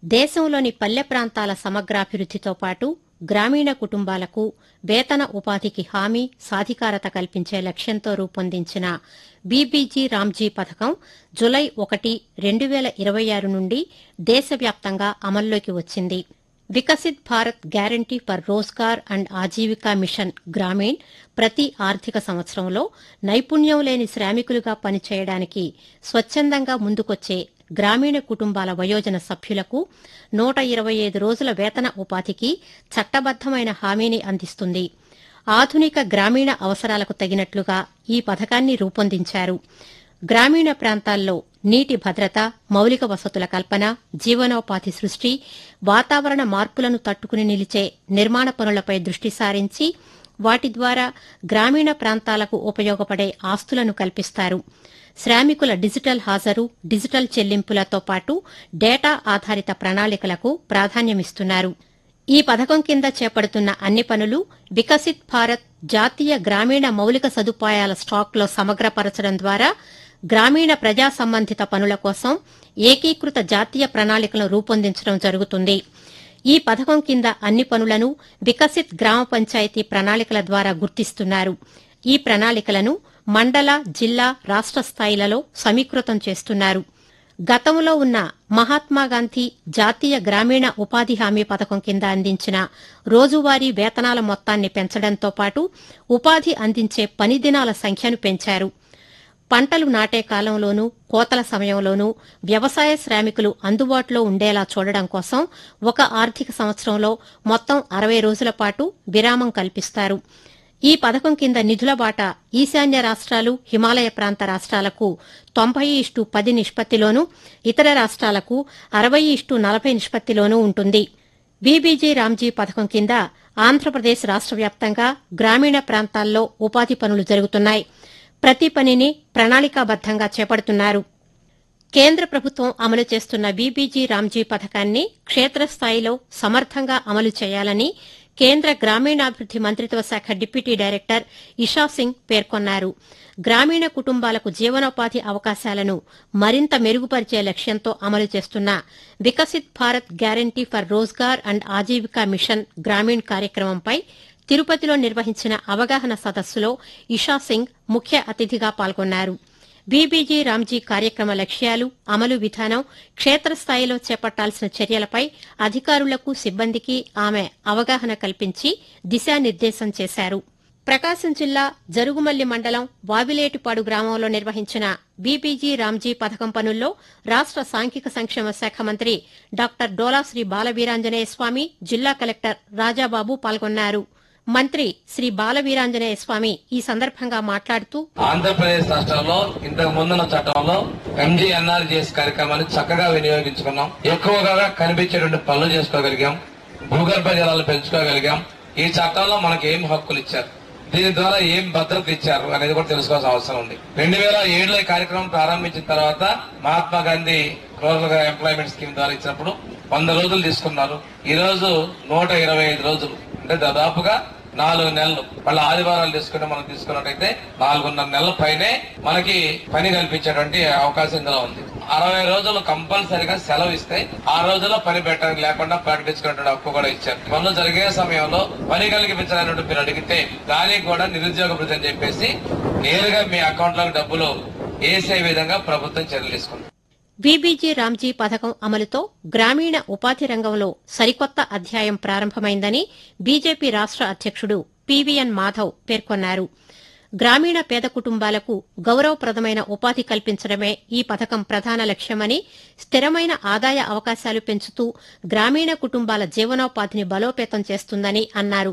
దేశంలోని పల్లె ప్రాంతాల సమగ్రాభివృద్దితో పాటు గ్రామీణ కుటుంబాలకు వేతన ఉపాధికి హామీ సాధికారత కల్పించే లక్ష్యంతో రూపొందించిన బీబీజీ రామ్జీ పథకం జులై 1, 2026 నుండి దేశవ్యాప్తంగా అమల్లోకి వచ్చింది. Viksit Bharat guarantee for Rozgar and Aajeevika machine Grameen ప్రతి ఆర్థిక సంవత్సరంలో నైపుణ్యం లేని శ్రామికులుగా పనిచేయడానికి స్వచ్ఛందంగా ముందుకొచ్చే గ్రామీణ కుటుంబాల వయోజన సభ్యులకు 125 రోజుల వేతన ఉపాధికి చట్టబద్దమైన హామీని అందిస్తుంది. ఆధునిక గ్రామీణ అవసరాలకు తగినట్లుగా ఈ పథకాన్ని రూపొందించారు. గ్రామీణ ప్రాంతాల్లో నీటి భద్రత, మౌలిక వసతుల కల్పన, జీవనోపాధి సృష్టి, వాతావరణ మార్పులను తట్టుకుని నిలిచే నిర్మాణ పనులపై దృష్టి సారించి వాటి ద్వారా గ్రామీణ ప్రాంతాలకు ఉపయోగపడే ఆస్తులను కల్పిస్తారు. శ్రామికుల డిజిటల్ హాజరు, డిజిటల్ చెల్లింపులతో పాటు డేటా ఆధారిత ప్రణాళికలకు ప్రాధాన్యమిస్తున్నారు. ఈ పథకం కింద చేపడుతున్న అన్ని పనులు వికసిత్ భారత్ జాతీయ గ్రామీణ మౌలిక సదుపాయాల స్టాక్లో సమగ్రపరచడం ద్వారా గ్రామీణ ప్రజా సంబంధిత పనుల కోసం ఏకీకృత జాతీయ ప్రణాళికలను రూపొందించడం జరుగుతుంది. ఈ పథకం కింద అన్ని పనులను వికసిత్ గ్రామ పంచాయతీ ప్రణాళికల ద్వారా గుర్తిస్తున్నారు. ఈ ప్రణాళికలను మండల, జిల్లా, రాష్ట స్థాయిలలో సమీకృతం చేస్తున్నారు. గతంలో ఉన్న మహాత్మాగాంధీ జాతీయ గ్రామీణ ఉపాధి హామీ పథకం కింద అందించిన రోజువారీ వేతనాల మొత్తాన్ని పెంచడంతో పాటు ఉపాధి అందించే పని దినాల సంఖ్యను పెంచారు. పంటలు నాటే కాలంలోనూ, కోతల సమయంలోనూ వ్యవసాయ శ్రామికులు అందుబాటులో ఉండేలా చూడడం కోసం ఒక ఆర్థిక సంవత్సరంలో మొత్తం 60 రోజుల పాటు విరామం కల్పిస్తారు. ఈ పథకం కింద నిధుల బాట ఈశాన్య రాష్ట్రాలు, హిమాలయ ప్రాంత రాష్ట్రాలకు 90:10 నిష్పత్తిలోనూ, ఇతర రాష్ట్రాలకు 60:40 నిష్పత్తిలోనూ ఉంటుంది. బీబీజీ రామ్జీ పథకం కింద ఆంధ్రప్రదేశ్ రాష్ట్ర వ్యాప్తంగా గ్రామీణ ప్రాంతాల్లో ఉపాధి పనులు జరుగుతున్నాయి. ప్రతి పనిని ప్రణాళికాబద్దంగా చేపడుతున్నారు. కేంద్ర ప్రభుత్వం అమలు చేస్తున్న బీబీజీ రామ్జీ పథకాన్ని క్షేత్రస్థాయిలో సమర్థంగా అమలు చేయాలని కేంద్ర గ్రామీణాభివృద్ది మంత్రిత్వ శాఖ డిప్యూటీ డైరెక్టర్ ఇషా సింగ్ పేర్కొన్నారు. గ్రామీణ కుటుంబాలకు జీవనోపాధి అవకాశాలను మరింత మెరుగుపరిచే లక్ష్యంతో అమలు చేస్తున్న Viksit Bharat guarantee for Rozgar and Aajeevika machine Grameen కార్యక్రమంపై తిరుపతిలో నిర్వహించిన అవగాహన సదస్సులో ఇషా సింగ్ ముఖ్య అతిథిగా పాల్గొన్నారు. బీబీజీ రామ్జీ కార్యక్రమ లక్ష్యాలు, అమలు విధానం, క్షేత్రస్థాయిలో చేపట్టాల్సిన చర్యలపై అధికారులకు, సిబ్బందికి ఆమె అవగాహన కల్పించి దిశానిర్దేశం చేశారు. ప్రకాశం జిల్లా జరుగుమల్లి మండలం వావిలేటిపాడు గ్రామంలో నిర్వహించిన బీబీజీ రామ్జీ పథకం పనుల్లో రాష్ట సాంఘిక సంక్షేమ శాఖ మంత్రి డాక్టర్ డోలా శ్రీ బాలవీరాంజనేయ స్వామి, జిల్లా కలెక్టర్ రాజాబాబు పాల్గొన్నారు. మంత్రి శ్రీ బాలవీరాంజనేయ స్వామి ఈ సందర్భంగా మాట్లాడుతూ, ఆంధ్రప్రదేశ్ రాష్ట్రంలో ఇంతకు ముందున్న చట్టంలో ఎంజీఎన్ఆర్జీఎస్ కార్యక్రమాన్ని చక్కగా వినియోగించుకున్నాం. ఎక్కువగా కనిపించేటువంటి పనులు చేసుకోగలిగాం, భూగర్భ జలాలు పెంచుకోగలిగాం. ఈ చట్టంలో మనకి ఏం హక్కులు ఇచ్చారు, దీని ద్వారా ఏం భద్రత ఇచ్చారు అనేది కూడా తెలుసుకోవాల్సిన అవసరం ఉంది. 2007లో ఈ కార్యక్రమం ప్రారంభించిన తర్వాత Mahatma Gandhi rural employment scheme ద్వారా ఇచ్చినప్పుడు 100 రోజులు తీసుకున్నారు. ఈ రోజు 125 రోజులు, అంటే దాదాపుగా 4 నెలలు. వాళ్ళ ఆదివారాలు తీసుకుంటే మనం తీసుకున్నట్టయితే 4.5 నెలల పైనే మనకి పని కల్పించేటువంటి అవకాశం ఇందులో ఉంది. 60 రోజులు కంపల్సరిగా సెలవు ఇస్తే ఆ రోజుల్లో పని పెట్టడానికి లేకుండా ప్రకటించుకున్నటువంటి హక్కు కూడా ఇచ్చారు. పనులు జరిగే సమయంలో పని కల్పించాలని మీరు అడిగితే దానికి కూడా నిరుద్యోగ భృతి అని చెప్పేసి నేరుగా మీ అకౌంట్ లోకి డబ్బులు వేసే విధంగా ప్రభుత్వం చర్యలు తీసుకుంది. బీబీజీ రామ్జీ పథకం అమలుతో గ్రామీణ ఉపాధి రంగంలో సరికొత్త అధ్యాయం ప్రారంభమైందని బీజేపీ రాష్ట అధ్యక్షుడు పీవీఎన్ మాధవ్ పేర్కొన్నారు. గ్రామీణ పేద కుటుంబాలకు గౌరవప్రదమైన ఉపాధి కల్పించడమే ఈ పథకం ప్రధాన లక్ష్యమని, స్థిరమైన ఆదాయ అవకాశాలు పెంచుతూ గ్రామీణ కుటుంబాల జీవనోపాధిని బలోపేతం చేస్తుందని అన్నారు.